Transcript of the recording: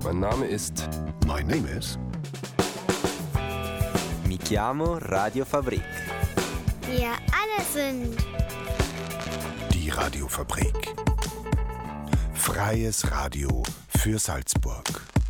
Mein Name ist... My name is... Mi chiamo Radiofabrik. Wir alle sind... Die Radiofabrik. Freies Radio für Salzburg.